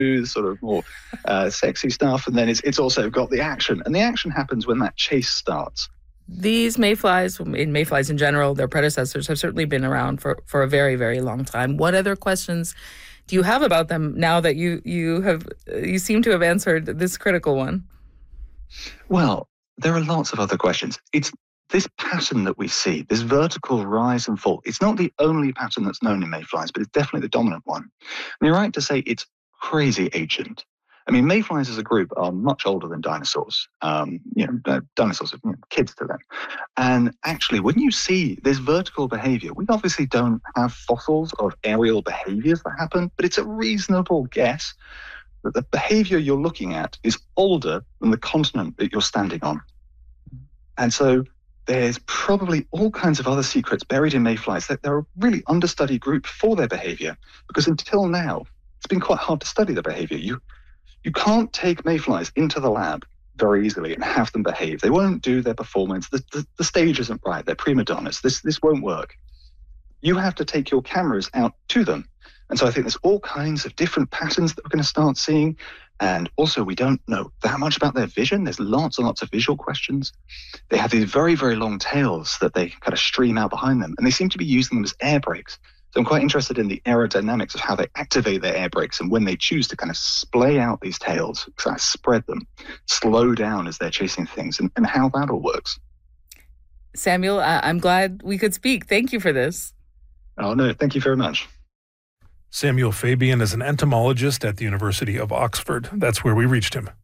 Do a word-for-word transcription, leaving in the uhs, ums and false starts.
sort of more uh, sexy stuff, and then it's it's also got the action, and the action happens when that chase starts. These mayflies, in mayflies in general, their predecessors have certainly been around for, for a very, very long time. What other questions do you have about them now that you you have you seem to have answered this critical one? Well, there are lots of other questions. It's this pattern that we see, this vertical rise and fall. It's not the only pattern that's known in mayflies, but it's definitely the dominant one. And you're right to say it's crazy ancient. I mean, mayflies as a group are much older than dinosaurs. Um, you know, uh, dinosaurs are you know, kids to them. And actually, when you see this vertical behavior, we obviously don't have fossils of aerial behaviors that happen, but it's a reasonable guess that the behavior you're looking at is older than the continent that you're standing on. And so there's probably all kinds of other secrets buried in mayflies. They're a really understudied group for their behavior, because until now, it's been quite hard to study their behavior. You You can't take mayflies into the lab very easily and have them behave. They won't do their performance. The, the, the stage isn't right. They're prima donnas. This, this won't work. You have to take your cameras out to them. And so I think there's all kinds of different patterns that we're going to start seeing. And also, we don't know that much about their vision. There's lots and lots of visual questions. They have these very, very long tails that they kind of stream out behind them. And they seem to be using them as air brakes. So I'm quite interested in the aerodynamics of how they activate their air brakes and when they choose to kind of splay out these tails, kind of spread them, slow down as they're chasing things, and, and how that all works. Samuel, I- I'm glad we could speak. Thank you for this. Oh, no, thank you very much. Samuel Fabian is an entomologist at the University of Oxford. That's where we reached him.